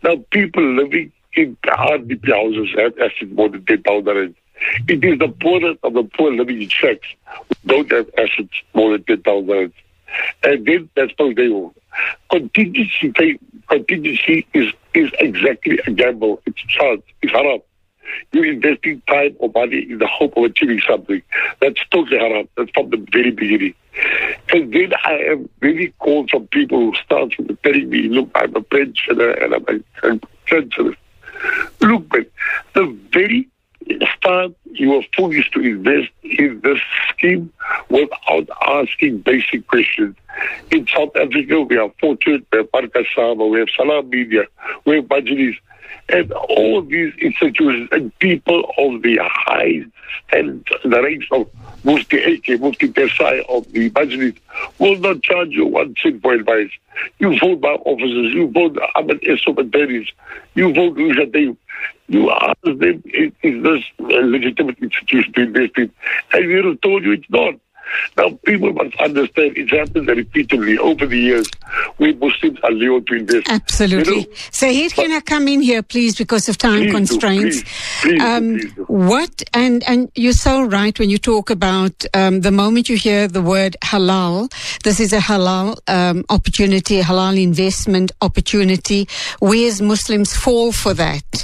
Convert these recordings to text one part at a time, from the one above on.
Now, people living in RDP houses have assets more than 10,000 rand. It is the poorest of the poor living in shacks who don't have assets more than 10,000 rand. And then that's what they will. Contingency is exactly a gamble. It's chance. It's haram. You're investing time or money in the hope of achieving something. That's totally haram. That's from the very beginning. And then I have many calls from people who start telling me, look, I'm a pensioner and I'm a pensioner. Look, man, the very start you are forced to invest in this scheme without asking basic questions. In South Africa, we are fortunate. We have Parkasama, we have Salam Media, we have Majlis, and all these institutions and people of the high and the ranks of Mufti AK, Mufti Desai of the Majlis will not charge you 1 cent for advice. You vote by officers, you vote Ahmed Esop and Dennis, you vote Usha Dev. You ask them, is this a legitimate institution to invest in? And we have told you it's not. Now, people must understand it happens repeatedly over the years where Muslims are lured to invest. Absolutely. You know? Zahir, can I come in here, please, because of time constraints? Please do. What, and you're so right when you talk about the moment you hear the word halal, this is a halal opportunity, a halal investment opportunity. We as Muslims fall for that,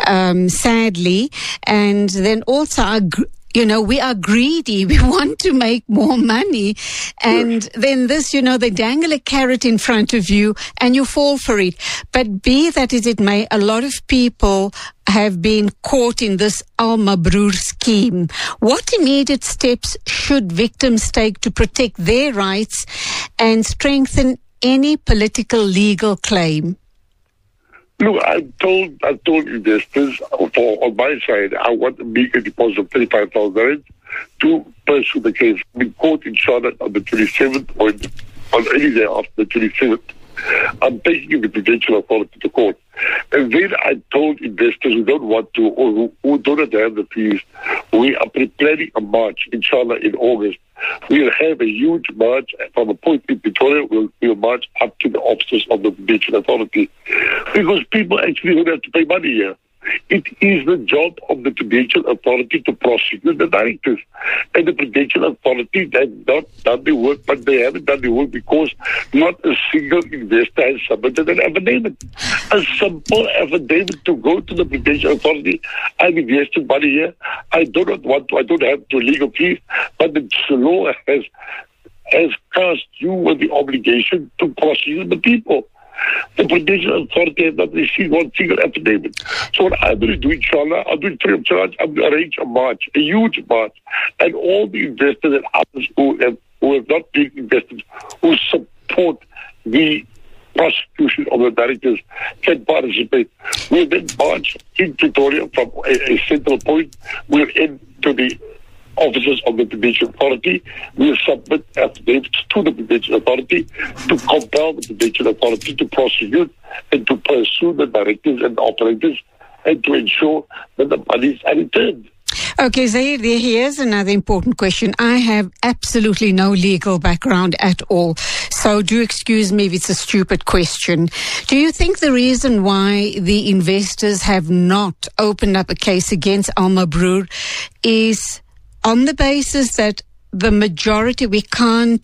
sadly. And then also we are greedy. We want to make more money. And then this, they dangle a carrot in front of you and you fall for it. But be that as it may, a lot of people have been caught in this Al Mabrur scheme. What immediate steps should victims take to protect their rights and strengthen any political legal claim? Look, I told investors on my side, I want to make a deposit of 35,000 rand to pursue the case. We caught in Charlotte on the 27th or on any day after the 27th. I'm taking the Prudential Authority to court. And then I told investors who don't want to or who don't have the fees, we are preparing a march, inshallah, in August. We'll have a huge march from a point in Pretoria. We'll march up to the offices of the Prudential Authority because people actually don't have to pay money here. It is the job of the Prudential Authority to prosecute the directors. And the Prudential Authority has not done the work, but they haven't done the work because not a single investor has submitted an affidavit. A simple affidavit to go to the Prudential Authority. I've invested money here. I don't have to legal fees, but the law has cast you with the obligation to prosecute the people. The Prudential Authority has not received one single affidavit. So what I'm going to do, inshallah, I'll do it free of charge. I'm going to arrange a march, a huge march, and all the investors and others who have not been investors, who support the prosecution of the directors can participate. We'll then march in Pretoria from a central point. We'll end to the officers of the Prudential Authority. Will submit affidavits to the Prudential Authority to compel the Prudential Authority to prosecute and to pursue the directors and the operators and to ensure that the monies are returned. Okay, Zahir, here's another important question. I have absolutely no legal background at all, so do excuse me if it's a stupid question. Do you think the reason why the investors have not opened up a case against Al Mabrur is on the basis that the majority, we can't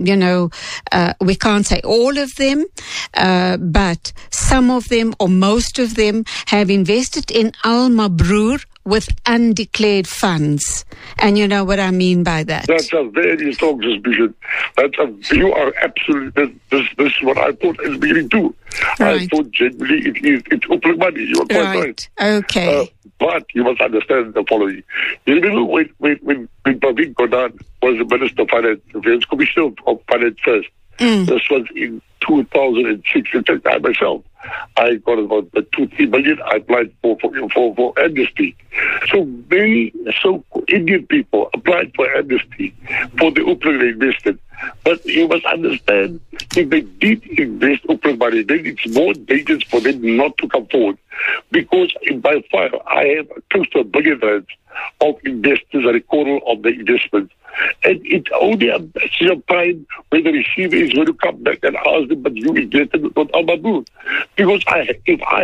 say all of them, but some of them or most of them have invested in Al Mabrur with undeclared funds. And you know what I mean by that. That's a very strong suspicion. You are absolutely, this is what I thought at the beginning too. Right. I thought generally it's open money. You are quite right. Okay. But you must understand the following. You remember when Praveen Gordhan was the Minister of Finance, the Commissioner of Finance first. This was in 2006. In fact, I myself, I got about 2-3 million. I applied for amnesty. So Indian people applied for amnesty for the Upland they invested. But you must understand, if they did invest Upland money, then it's more dangerous for them not to come forward. Because by far, I have close to R1 billion of investors recordal of the investment. And it's only a matter of time when the receiver is going to come back and ask them, but you invested on Al Mabrur. Because if I